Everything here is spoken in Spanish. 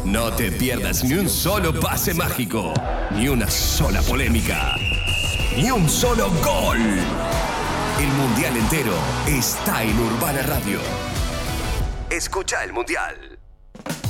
No te pierdas ni un solo pase mágico, ni una sola polémica, ni un solo gol. El Mundial entero está en Urbana Radio. Escucha el Mundial.